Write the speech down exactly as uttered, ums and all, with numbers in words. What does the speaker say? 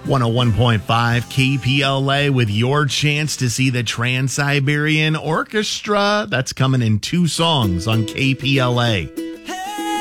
one oh one point five K P L A with your chance to see the Trans-Siberian Orchestra. That's coming in two songs on K P L A.